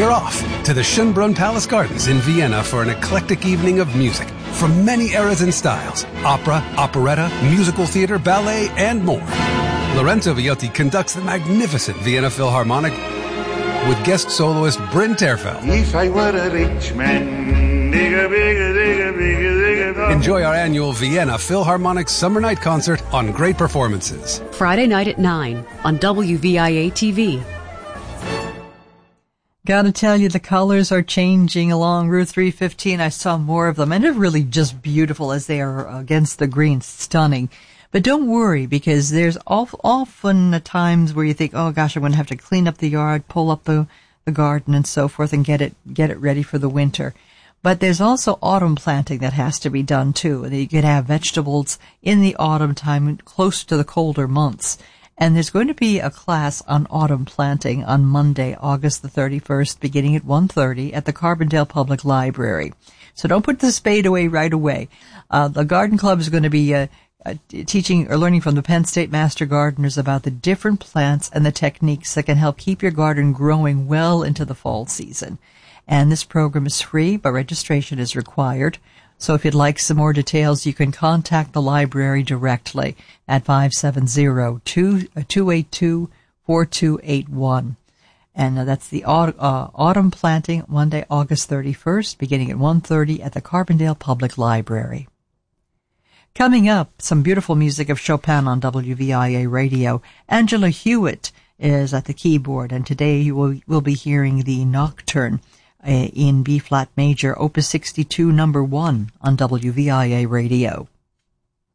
We're off to the Schönbrunn Palace Gardens in Vienna for an eclectic evening of music from many eras and styles: opera, operetta, musical theater, ballet, and more. Lorenzo Viotti conducts the magnificent Vienna Philharmonic with guest soloist Bryn Terfel. If I were a rich man, Enjoy our annual Vienna Philharmonic Summer Night Concert on Great Performances. Friday night at 9 on WVIA-TV. Gotta tell you, the colors are changing along Route 315. I saw more of them, and they're really just beautiful as they are against the green. Stunning. But don't worry, because there's often times where you think, oh gosh, I'm going to have to clean up the yard, pull up the garden and so forth, and get it ready for the winter. But there's also autumn planting that has to be done too. You could have vegetables in the autumn time, close to the colder months. And there's going to be a class on autumn planting on Monday, August the 31st, beginning at 1:30 at the Carbondale Public Library. So don't put the spade away right away. The Garden Club is going to be teaching or learning from the Penn State Master Gardeners about the different plants and the techniques that can help keep your garden growing well into the fall season. And this program is free, but registration is required. So if you'd like some more details, you can contact the library directly at 570-282-4281. And that's the autumn planting, Monday, August 31st, beginning at 1:30 at the Carbondale Public Library. Coming up, some beautiful music of Chopin on WVIA Radio. Angela Hewitt is at the keyboard, and today you will be hearing the Nocturne in B-flat major, Opus 62, number 1 on WVIA Radio.